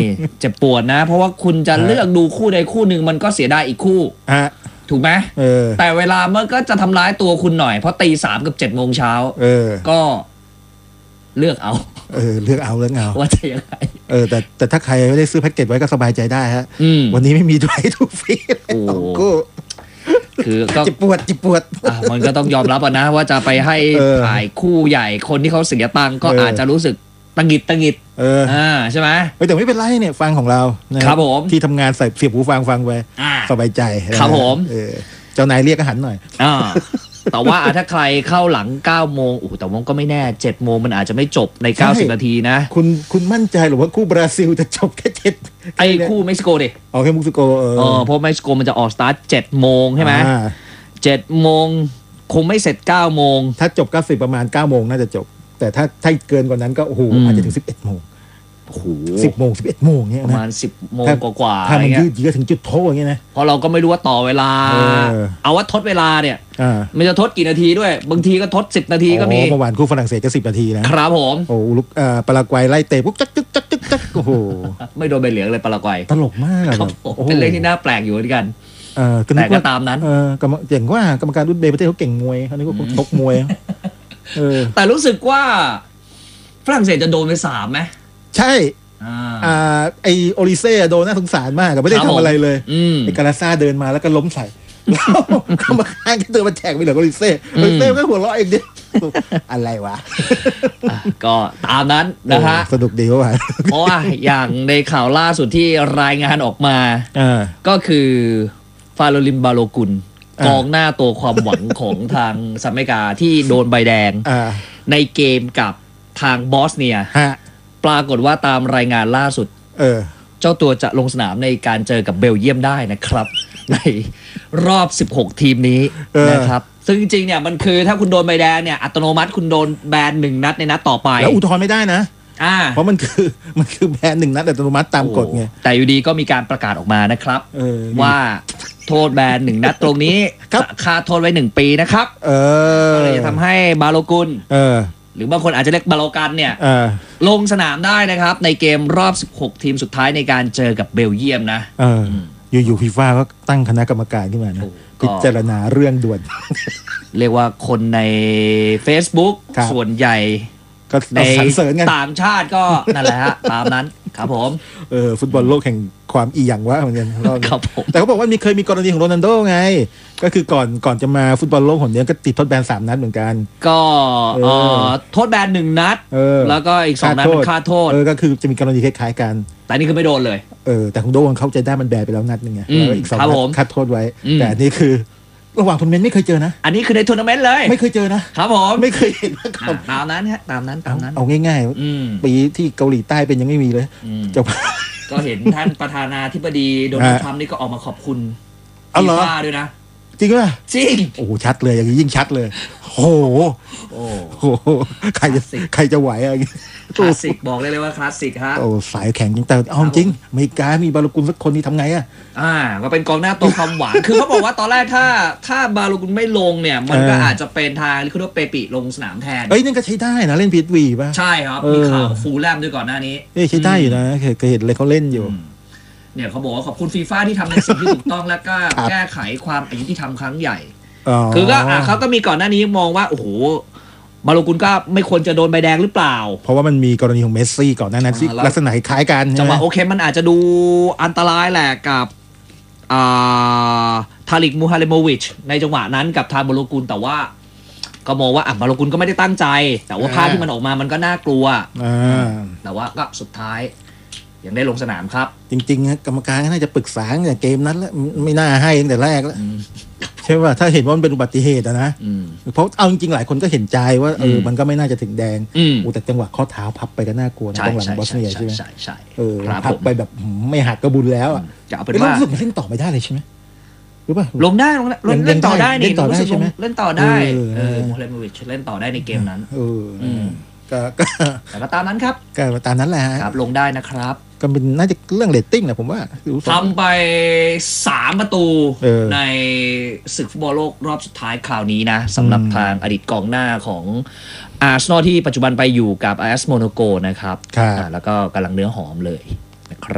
เจ็บปวดนะเพราะว่าคุณจะเลือกดูคู่ใดคู่หนึ่งมันก็เสียดายอีกคู่ถูกไหมแต่เวลามันก็จะทำร้ายตัวคุณหน่อยเพราะ3 กับ 7 โมงเช้าก็เลือกเอาเลือกเอาว่าจะยังไงแต่ถ้าใครไม่ได้ซื้อแพ็กเกจไว้ก็สบายใจได้ฮะวันนี้ไม่มีด้วยทุกฟรีก็คือก็จิบปวดมันก็ต้องยอมรับนะว่าจะไปให้ถ่ายคู่ใหญ่คนที่เขาเสียตังค์ก็อาจจะรู้สึกตังหิดใช่ไหมแต่ไม่เป็นไรเนี่ยฟังของเราครับผมที่ทำงานใส่เสียบหูฟังไปสบายใจครับผมเจ้านายเรียกก็หันหน่อยแต่ว่าถ้าใครเข้าหลัง9 โมงแต่ว่าก็ไม่แน่7 โมงมันอาจจะไม่จบใน90 นาทีนะคุณมั่นใจหรือว่าคู่บราซิลจะจบแค่7 ไอ้คู่เม็กซิโกดิแค่เม็กซิโกเพราะเม็กซิโกมันจะออกสตาร์ท7 โมงใช่ไหม7 โมงคงไม่เสร็จ9 โมงถ้าจบ90ประมาณ9 โมงน่าจะจบแต่ถ้าเกินกว่านั้นก็โอ้โหอาจจะถึง11 โมง10 โมง11 โมงเนี่ยประมาณ10 โมงกว่าถ้ามันยืดเยื้อถึงจุดโทษอย่างเงี้ยนะเพราะเราก็ไม่รู้ว่าต่อเวลาเอาว่าทดเวลาเนี่ยมันจะทดกี่นาทีด้วยบางทีก็ทด10 นาทีก็มีเมื่อวานคู่ฝรั่งเศสก็10 นาทีนะครับผมโอ้ลูกปารากวัยไล่เตะปุ๊บจักโอ้โหไม่โดนใบเหลืองเลยปารากวัยตลกมากครับเป็นเรื่องที่น่าแปลกอยู่เหมือนกันแต่ก็ตามนั้นเก่งว่ากรรมการรุ่นเบย์ประเทศเขาเก่งมวยเขานี่ก็ชกมวยแต่รู้สึกว่าฝรั่งเศสจะโดนไป3ไหมใช่ไอโอลิเซ่โดนน่าสงสารมากไม่ได้ทำอะไรเลยไอการาซ่าเดินมาแล้วก็ล้มใส่แล้วกรรมการก็เดินมาแจกไปเหลือโอลิเซ่ก็หัวเราะเองดิอะไรวะก็ตามนั้นนะฮะสนุกดีว่ะเพราะว่าอย่างในข่าวล่าสุดที่รายงานออกมาก็คือฟาโรลิมบาโลกุลกองหน้าตัวความหวังของทางสหรัฐอเมริกาที่โดนใบแดงในเกมกับทางบอสเนียปรากฏว่าตามรายงานล่าสุดเจ้าตัวจะลงสนามในการเจอกับเบลเยียมได้นะครับในรอบ16 ทีมนี้นะครับซึ่งจริงๆเนี่ยมันคือถ้าคุณโดนใบแดงเนี่ยอัตโนมัติคุณโดนแบน1 นัดในนัดต่อไปแล้วอุทธรณ์ไม่ได้นะเพราะมันคือแบน1 นัดอัตโนมัติตามกฎไงแต่อยู่ดีก็มีการประกาศออกมานะครับว่าโทษแบน1 นัดตรงนี้ค่าโทษไว้1 ปีนะครับก็เลยจะทำให้บาโลกุลหรือบางคนอาจจะเรียกบาโลกันเนี่ยลงสนามได้นะครับในเกมรอบ16 ทีมสุดท้ายในการเจอกับเบลเยียมนะอยู่ฟีฟ่าก็ตั้งคณะกรรมการขึ้นมานะพิจารณาเรื่องด่วนเรียกว่าคนใน Facebook ส่วนใหญ่ก็สรรเสริญกันต่างชาติก็นั่นแหละฮะตามนั้นครับผมฟุตบอลโลกแห่งความอีหยังวะเหมือนกันแต่เขาบอกว่าเคยมีกรณีของโรนัลโดไงก็คือก่อนจะมาฟุตบอลโลกหนนี้ก็ติดโทษแบน3 นัดเหมือนกันก็โทษแบน1 นัดแล้วก็อีก2 นัดเป็นค่าโทษก็คือจะมีกรณีคล้ายๆกันแต่นี่คือไม่โดนเลยแต่ของโดนเขาใจได้มันแบนไปแล้วนัดนึงไงแล้วอีก2 นัดค่าโทษไว้แต่นี่คือระหว่างทัวร์นาเมนต์ไม่เคยเจอนะอันนี้คือในทัวร์นาเมนต์เลยไม่เคยเจอนะครับผมไม่เคยเห็นมาก่อนตามนั้นฮะตามนั้นเอาง่ายๆปีที่เกาหลีใต้เป็นยังไม่มีเลยก็เห็นท่านประธานาธิบดีโดนัลด์ทรัมป์นี่ก็ออกมาขอบคุณฟีฟ่าด้วยนะจริงป่ะจริงโอ้โหชัดเลยอย่างนี้ยิ่งชัดเลยโอ้โหใครจะไหวอะไรคลาสสิกบอกเลยว่าคลาสสิกฮะโอ้สายแข็งจริงแต่เอาจริงอเมริกามีบาโลกุลสักคนนี่ทำไงก็เป็นกองหน้าตัวความหวังคือเขาบอกว่าตอนแรกถ้าบาโลกุลไม่ลงเนี่ยมันก็อาจจะเป็นทางลิคาโดเปปิลงสนามแทนนั่นก็ใช้ได้นะเล่นพีทวีป่ะใช่ครับมีข่าวฟูลแลมด้วยก่อนหน้านี้ใช้ได้อยู่นะเคยเห็นเลยเขาเล่นอยู่เนี่ยเขาบอกว่าขอบคุณฟีฟ่าที่ทำในสิ่งที่ถูกต้องและก็แก้ไขความอายุที่ทำครั้งใหญ่คือก็เขาก็มีก่อนหน้านี้มองว่าโอ้โหบาโลกุลก็ไม่ควรจะโดนใบแดงหรือเปล่าเพราะว่ามันมีกรณีของเมสซี่ก่อนหน้านั้นที่ลักษณะคล้ายกันจังหวะโอเคมันอาจจะดูอันตรายแหละกับทาริกมูฮาเลโมวิชในจังหวะนั้นกับทางบาโลกุลแต่ว่าก็มองว่าบาโลกุลก็ไม่ได้ตั้งใจแต่ว่าภาพที่มันออกมามันก็น่ากลัวแต่ว่าก็สุดท้ายยังได้ลงสนามครับจริงๆกรรมการน่าจะปรึกษาตั้งแต่เกมนั้นแล้วไม่น่าให้ตั้งแต่แรกแล้วใช่ป่ะถ้าเห็นว่ามันเป็นอุบัติเหตุนะเพราะเอาจริงๆหลายคนก็เห็นใจว่ามันก็ไม่น่าจะถึงแดงแต่จังหวะข้อเท้าพับไปก็น่ากลัวนะตรงหลังบอสเนียใช่ไหมใช่พับไปแบบไม่หักกระบุญแล้วจะเอาเป็นว่ารู้สึกเล่นต่อไม่ได้เลยใช่ไหมหรือเปล่าลงได้เล่นต่อได้นี่รู้สึกเล่นต่อได้มูฮาเลโมวิชเล่นต่อได้ในเกมนั้นแต่ก็ตามนั้นครับก็ตามนั้นแหละครับลงได้นะครับก็เป็นน่าจะเรื่องเรตติ้งนะผมว่าทำไป3 ประตูในศึกฟุตบอลโลกรอบสุดท้ายคราวนี้นะสำหรับทางอดีตกองหน้าของอาร์เซนอลที่ปัจจุบันไปอยู่กับASโมนาโกนะครับแล้วก็กำลังเนื้อหอมเลย